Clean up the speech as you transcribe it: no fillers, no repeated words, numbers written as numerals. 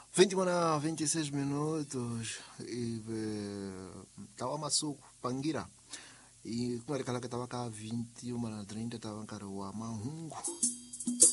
26 minutos e tava masuku pangira e com aquela que tava cá 21 na 30 tava cara o mahungu